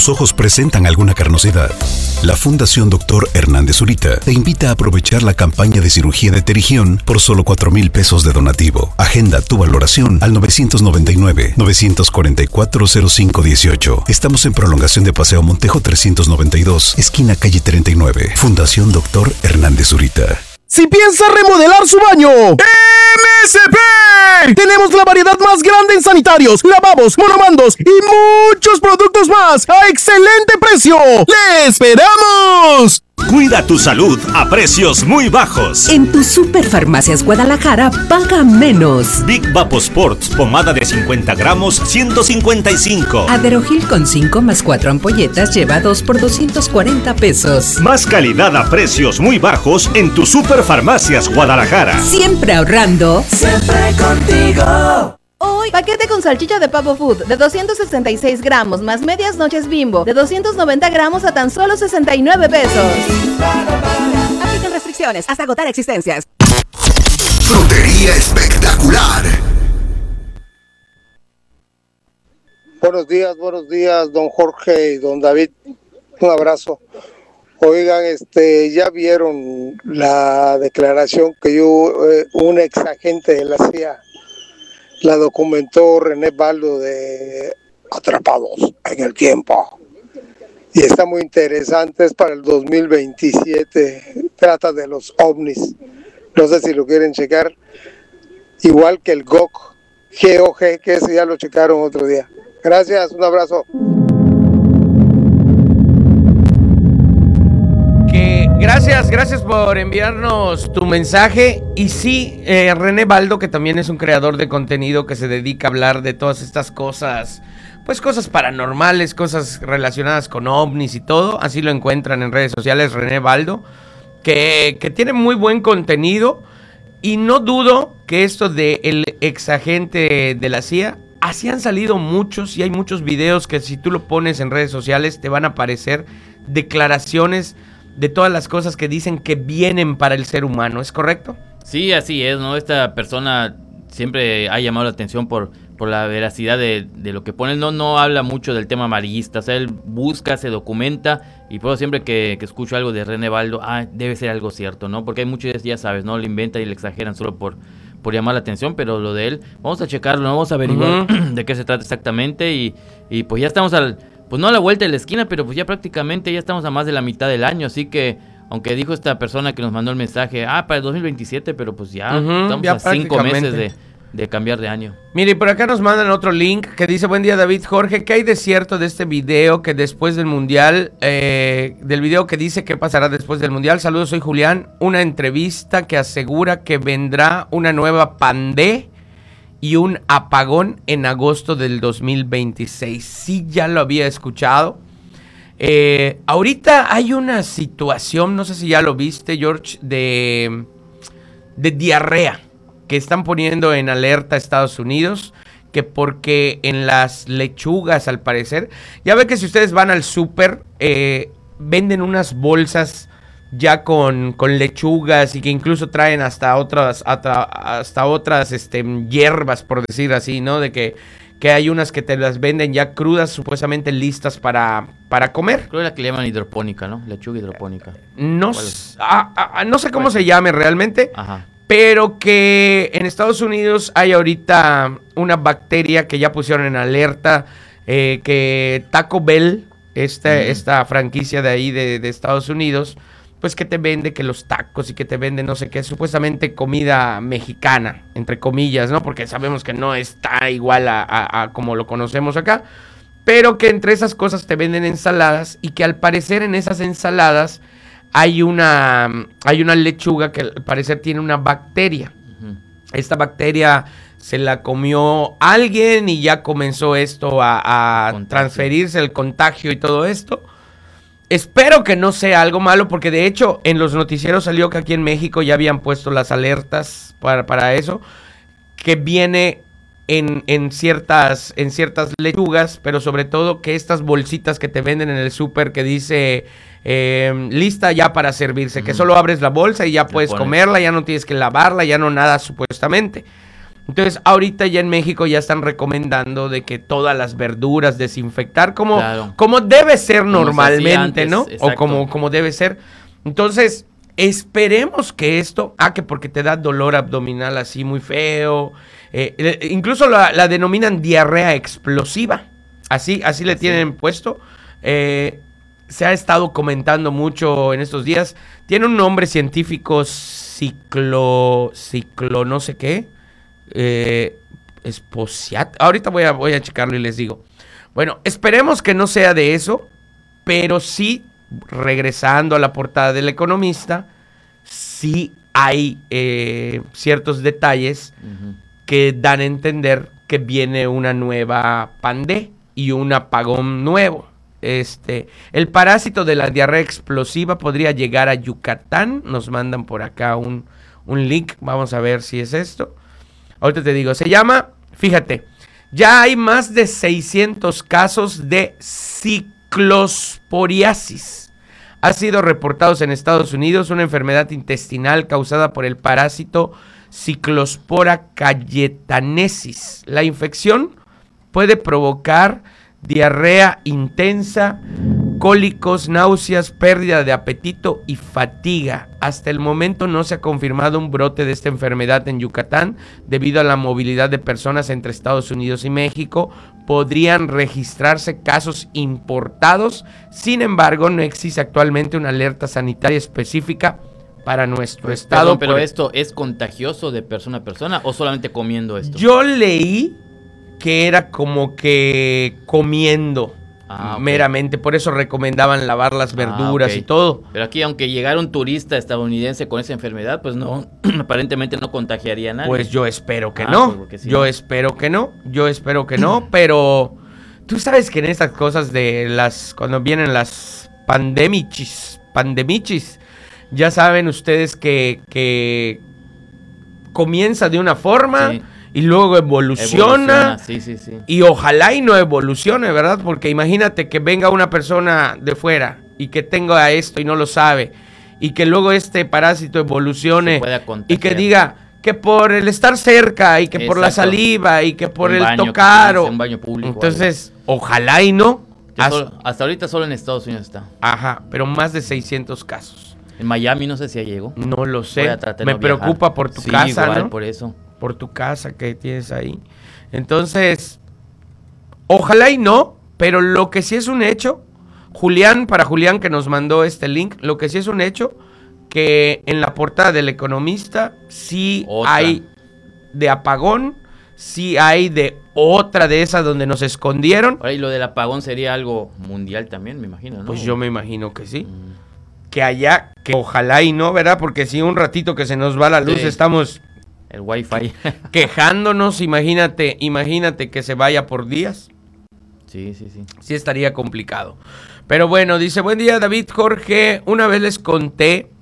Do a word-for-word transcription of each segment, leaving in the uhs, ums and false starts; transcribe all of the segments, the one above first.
tus ojos presentan alguna carnosidad, la Fundación Doctor Hernández Zurita te invita a aprovechar la campaña de cirugía de terigión por solo cuatro mil pesos de donativo. Agenda tu valoración al nueve nueve nueve, nueve cuatro cuatro, cero cinco uno ocho. Estamos en prolongación de Paseo Montejo trescientos noventa y dos, esquina calle treinta y nueve. Fundación Doctor Hernández Zurita. Si piensa remodelar su baño, M S P, tenemos la variedad más grande en sanitarios, lavabos, monomandos y muchos productos más a excelente precio. ¡Le esperamos! Cuida tu salud a precios muy bajos. En tu Superfarmacias Guadalajara, paga menos. Big Vaposports, pomada de cincuenta gramos, ciento cincuenta y cinco. Aderogil con cinco más cuatro ampolletas lleva dos por doscientos cuarenta pesos. Más calidad a precios muy bajos en tu Superfarmacias Guadalajara. Siempre ahorrando. Siempre contigo. Hoy, paquete con salchicha de Pavo Food de doscientos sesenta y seis gramos más medias noches Bimbo de doscientos noventa gramos a tan solo sesenta y nueve pesos. Aplican restricciones hasta agotar existencias. Lotería espectacular. Buenos días, buenos días, don Jorge y don David. Un abrazo. Oigan, este, ya vieron la declaración que yo, eh, un ex agente de la C I A, la documentó René Baldo de Atrapados en el Tiempo. Y está muy interesante, es para el dos mil veintisiete, trata de los ovnis. No sé si lo quieren checar. Igual que el G O C, G O G, que ese ya lo checaron otro día. Gracias, un abrazo. Que gracias, gracias por enviarnos tu mensaje. Y sí, eh, René Baldo, que también es un creador de contenido que se dedica a hablar de todas estas cosas, pues cosas paranormales, cosas relacionadas con ovnis y todo. Así lo encuentran en redes sociales, René Baldo, que, que tiene muy buen contenido. Y no dudo que esto de el ex agente de la C I A, así han salido muchos, y hay muchos videos que si tú lo pones en redes sociales te van a aparecer declaraciones de todas las cosas que dicen que vienen para el ser humano, ¿es correcto? Sí, así es, ¿no? Esta persona siempre ha llamado la atención por, por la veracidad de, de lo que pone. No, no habla mucho del tema amarillista, o sea, él busca, se documenta, y por eso siempre que, que escucho algo de René Baldo, ah, debe ser algo cierto, ¿no? Porque hay muchos, ya sabes, ¿no? Lo inventan y le exageran solo por, por llamar la atención, pero lo de él, vamos a checarlo, ¿no? Vamos a averiguar uh-huh. de qué se trata exactamente, y, y pues ya estamos al... Pues no a la vuelta de la esquina, pero pues ya prácticamente ya estamos a más de la mitad del año, así que, aunque dijo esta persona que nos mandó el mensaje, ah, para el dos mil veintisiete, pero pues ya uh-huh, estamos ya a cinco meses de, de cambiar de año. Mire, por acá nos mandan otro link que dice, buen día David, Jorge, ¿qué hay de cierto de este video que después del mundial, eh, del video que dice qué pasará después del mundial? Saludos, soy Julián, una entrevista que asegura que vendrá una nueva pandemia y un apagón en agosto del dos mil veintiséis. Sí, ya lo había escuchado. Eh, ahorita hay una situación, no sé si ya lo viste, George, de, de diarrea, que están poniendo en alerta a Estados Unidos, que porque en las lechugas, al parecer, ya ve que si ustedes van al súper, eh, venden unas bolsas ya con, con lechugas, y que incluso traen hasta otras hasta, hasta otras este, hierbas, por decir así, ¿no? De que, que hay unas que te las venden ya crudas, supuestamente listas para, para comer. Creo que la que le llaman hidropónica, ¿no? Lechuga hidropónica. No, a, a, no sé cómo se llame realmente, Ajá. pero que en Estados Unidos hay ahorita una bacteria que ya pusieron en alerta, eh, que Taco Bell, esta, mm. esta franquicia de ahí de, de Estados Unidos, pues que te vende que los tacos y que te vende no sé qué, supuestamente comida mexicana, entre comillas, ¿no? Porque sabemos que no está igual a, a, a como lo conocemos acá, pero que entre esas cosas te venden ensaladas, y que al parecer en esas ensaladas hay una, hay una lechuga que al parecer tiene una bacteria. Uh-huh. Esta bacteria se la comió alguien y ya comenzó esto a, a transferirse el contagio y todo esto. Espero que no sea algo malo, porque de hecho en los noticieros salió que aquí en México ya habían puesto las alertas para, para eso, que viene en, en, ciertas, en ciertas lechugas, pero sobre todo que estas bolsitas que te venden en el súper que dice eh, lista ya para servirse, mm. que solo abres la bolsa y ya puedes comerla, ya no tienes que lavarla, ya no nada supuestamente. Entonces, ahorita ya en México ya están recomendando de que todas las verduras desinfectar como, Claro. como debe ser Como se hacía normalmente, antes, ¿no? exacto. O como, como debe ser. Entonces, esperemos que esto, ah, que porque te da dolor abdominal así muy feo, eh, eh, incluso la, la denominan diarrea explosiva, así, así le tienen puesto. Eh, se ha estado comentando mucho en estos días, tiene un nombre científico, ciclo, ciclo no sé qué, eh, esposiat, ahorita voy a, voy a checarlo y les digo. Bueno, esperemos que no sea de eso, pero sí, regresando a la portada del Economista, sí hay eh, ciertos detalles Ujú. que dan a entender que viene una nueva pandemia y un apagón nuevo. Este, el parásito de la diarrea explosiva podría llegar a Yucatán. Nos mandan por acá un, un link. Vamos a ver si es esto. Ahorita te digo, se llama, fíjate, ya hay más de seiscientos casos de ciclosporiasis. Ha sido reportados en Estados Unidos una enfermedad intestinal causada por el parásito Cyclospora cayetanesis. La infección puede provocar diarrea intensa, cólicos, náuseas, pérdida de apetito y fatiga. Hasta el momento no se ha confirmado un brote de esta enfermedad en Yucatán debido a la movilidad de personas entre Estados Unidos y México. Podrían registrarse casos importados. Sin embargo, no existe actualmente una alerta sanitaria específica para nuestro Pues, estado. perdón, pero por... esto es contagioso de persona a persona o solamente comiendo esto. Yo leí que era como que comiendo Ah, ok. meramente, por eso recomendaban lavar las verduras Ah, ok. y todo. Pero aquí, aunque llegara un turista estadounidense con esa enfermedad, pues no, aparentemente no contagiaría a nadie. Pues yo espero que Ah, no, pues porque sí, yo ¿no? espero que no, yo espero que no, pero tú sabes que en estas cosas de las, cuando vienen las pandemichis, pandemichis, ya saben ustedes que, que comienza de una forma Sí. y luego evoluciona. Evoluciona, sí, sí, sí. Y ojalá y no evolucione, ¿verdad? Porque imagínate que venga una persona de fuera y que tenga esto y no lo sabe. Y que luego este parásito evolucione Se pueda y contagiar. que diga que por el estar cerca y que por la Exacto. saliva y que por Un el baño que tocar. tienes, o- un baño público, Entonces, ojalá y no. Que Haz- solo- hasta ahorita solo en Estados Unidos está. Ajá, pero más de seiscientos casos. En Miami no sé si ya llegó. No lo Voy sé. a tratar de Me no viajar. preocupa por tu Sí, casa, igual, ¿no? por eso. Por tu casa que tienes ahí. Entonces, ojalá y no, pero lo que sí es un hecho, Julián, para Julián que nos mandó este link, lo que sí es un hecho, que en la portada del Economista sí Otra. hay de apagón, sí hay de otra de esas donde nos escondieron. Ahora, y lo del apagón sería algo mundial también, me imagino, ¿no? Pues yo me imagino que sí. Mm. Que allá, que ojalá y no, ¿verdad? Porque si un ratito que se nos va la luz Sí. estamos El wifi. quejándonos, imagínate, imagínate que se vaya por días. Sí, sí, sí. Sí estaría complicado. Pero bueno, dice, buen día David, Jorge, una vez les conté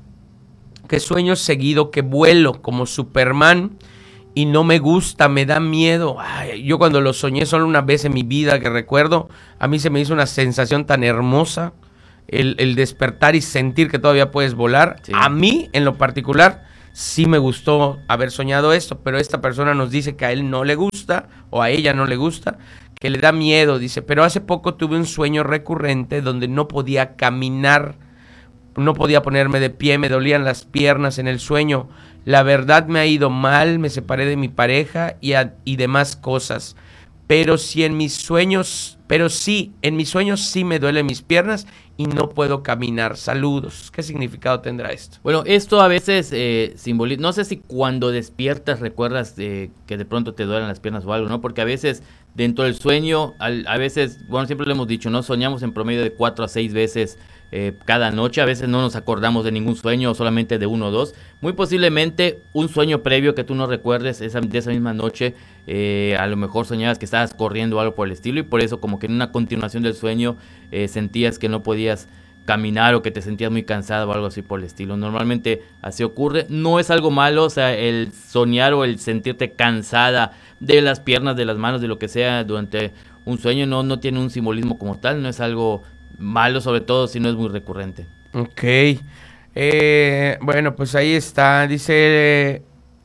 que sueño seguido que vuelo como Superman y no me gusta, me da miedo. Ay, yo cuando lo soñé solo una vez en mi vida que recuerdo, a mí se me hizo una sensación tan hermosa el, el despertar y sentir que todavía puedes volar. Sí. A mí, en lo particular, sí me gustó haber soñado esto, pero esta persona nos dice que a él no le gusta o a ella no le gusta, que le da miedo, dice, pero hace poco tuve un sueño recurrente donde no podía caminar, no podía ponerme de pie, me dolían las piernas en el sueño. La verdad me ha ido mal, me separé de mi pareja y, a, y demás cosas. Pero si en mis sueños, pero sí, en mis sueños sí me duelen mis piernas y no puedo caminar. Saludos. ¿Qué significado tendrá esto? Bueno, esto a veces eh, simboliza, no sé si cuando despiertas recuerdas eh, que de pronto te duelen las piernas o algo, ¿no? Porque a veces dentro del sueño, al, a veces, bueno, siempre lo hemos dicho, ¿no? Soñamos en promedio de cuatro a seis veces eh, cada noche, a veces no nos acordamos de ningún sueño, solamente de uno o dos. Muy posiblemente un sueño previo que tú no recuerdes esa, de esa misma noche, eh, a lo mejor soñabas que estabas corriendo o algo por el estilo y por eso como que en una continuación del sueño eh, sentías que no podías caminar o que te sentías muy cansado o algo así por el estilo. Normalmente así ocurre, no es algo malo, o sea, el soñar o el sentirte cansada de las piernas, de las manos, de lo que sea durante un sueño no, no tiene un simbolismo como tal, no es algo malo, sobre todo si no es muy recurrente. Ok. Eh, bueno, pues ahí está. Dice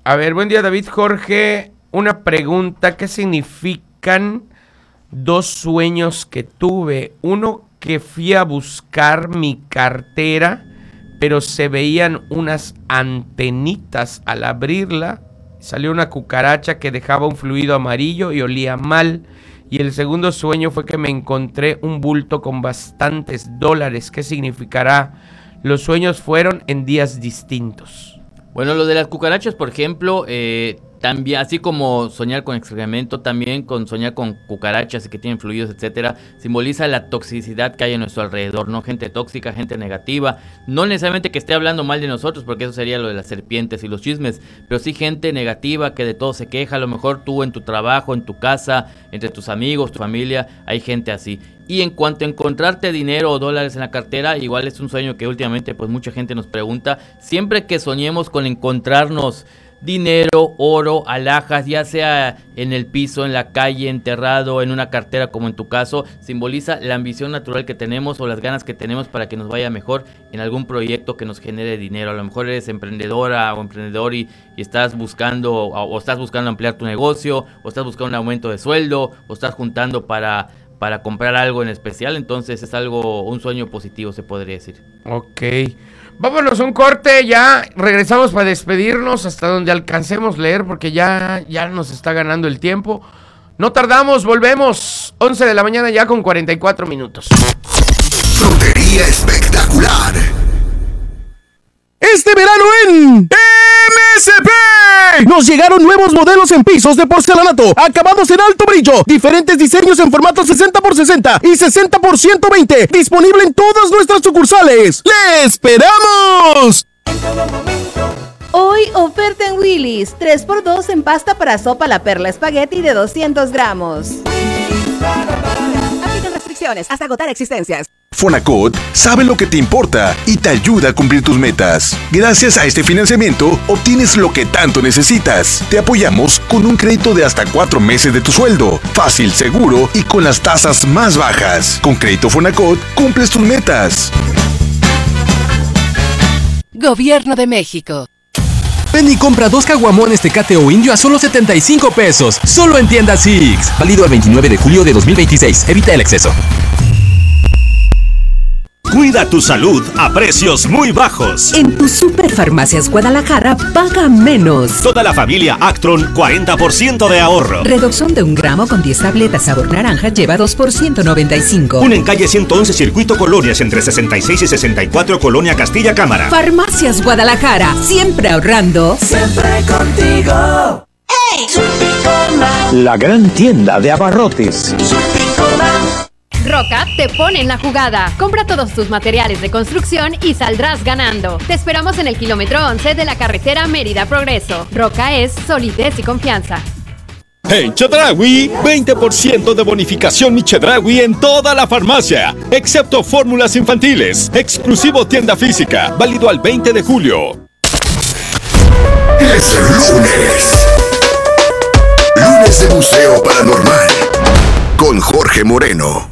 A ver, buen día, David, Jorge. Una pregunta, ¿qué significan dos sueños que tuve? Uno, que fui a buscar mi cartera, pero se veían unas antenitas al abrirla. Salió una cucaracha que dejaba un fluido amarillo y olía mal. Y el segundo sueño fue que me encontré un bulto con bastantes dólares. ¿Qué significará? Los sueños fueron en días distintos. Bueno, lo de las cucarachas, por ejemplo, eh, también, así como soñar con excremento, también con soñar con cucarachas y que tienen fluidos, etcétera, simboliza la toxicidad que hay a nuestro alrededor, ¿no? Gente tóxica, gente negativa, no necesariamente que esté hablando mal de nosotros, porque eso sería lo de las serpientes y los chismes, pero sí gente negativa que de todo se queja. A lo mejor tú en tu trabajo, en tu casa, entre tus amigos, tu familia, hay gente así. Y en cuanto a encontrarte dinero o dólares en la cartera, igual es un sueño que últimamente pues mucha gente nos pregunta. Siempre que soñemos con encontrarnos dinero, oro, alhajas, ya sea en el piso, en la calle, enterrado, en una cartera como en tu caso, simboliza la ambición natural que tenemos o las ganas que tenemos para que nos vaya mejor en algún proyecto que nos genere dinero. A lo mejor eres emprendedora o emprendedor y, y estás buscando o, o estás buscando ampliar tu negocio, o estás buscando un aumento de sueldo, o estás juntando para... para comprar algo en especial. Entonces es algo, un sueño positivo, se podría decir. Ok, vámonos a un corte, ya regresamos para despedirnos hasta donde alcancemos leer, porque ya, ya nos está ganando el tiempo. No tardamos, volvemos, once de la mañana ya con cuarenta y cuatro minutos. Lotería espectacular. Este verano en M S P nos llegaron nuevos modelos en pisos de porcelanato, acabados en alto brillo, diferentes diseños en formato sesenta por sesenta y sesenta por ciento veinte, disponible en todas nuestras sucursales. ¡Le esperamos! Hoy oferta en Willy's, tres por dos en pasta para sopa La Perla Espagueti de doscientos gramos. Aplican restricciones hasta agotar existencias. Fonacot sabe lo que te importa y te ayuda a cumplir tus metas. Gracias a este financiamiento, obtienes lo que tanto necesitas. Te apoyamos con un crédito de hasta cuatro meses de tu sueldo. Fácil, seguro y con las tasas más bajas. Con Crédito Fonacot, cumples tus metas. Gobierno de México. Ven y compra dos caguamones Tecate o Indio a solo setenta y cinco pesos. Solo en tiendas Six. Válido al veintinueve de julio de dos mil veintiséis. Evita el exceso. Cuida tu salud a precios muy bajos. En tu Superfarmacias Guadalajara paga menos. Toda la familia Actron, cuarenta por ciento de ahorro. Reducción de un gramo con diez tabletas sabor naranja lleva dos por ciento noventa y cinco. Un en calle ciento once Circuito Colonias entre sesenta y seis y sesenta y cuatro Colonia Castilla Cámara. Farmacias Guadalajara, siempre ahorrando. Siempre contigo. ¡Hey! La gran tienda de abarrotes. Roca te pone en la jugada. Compra todos tus materiales de construcción y saldrás ganando. Te esperamos en el kilómetro once de la carretera Mérida Progreso. Roca es solidez y confianza. En Chedraui, veinte por ciento de bonificación Mi Chedraui en toda la farmacia, excepto fórmulas infantiles. Exclusivo tienda física, válido al veinte de julio. Es lunes. Lunes de Museo Paranormal con Jorge Moreno.